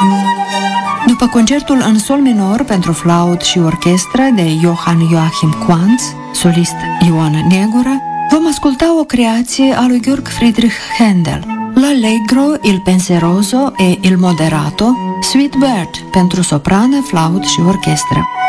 După concertul în sol minor pentru flaut și orchestră de Johann Joachim Quantz, solist Ioan Negura, vom asculta o creație a lui Georg Friedrich Händel, l'Allegro, il Penseroso e il Moderato, Sweet Bird, pentru soprană, flaut și orchestră.